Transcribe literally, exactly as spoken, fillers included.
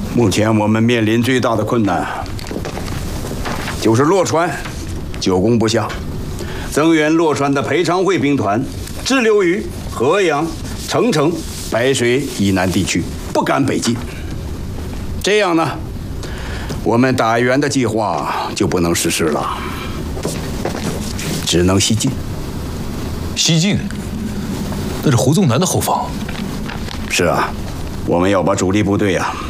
目前我们面临最大的困难，就是洛川久攻不下，增援洛川的裴昌会兵团滞留于河阳、澄城、白水以南地区，不敢北进。这样呢，我们打援的计划就不能实施了，只能西进。 西进？那是胡宗南的后方。 是啊，我们要把主力部队啊。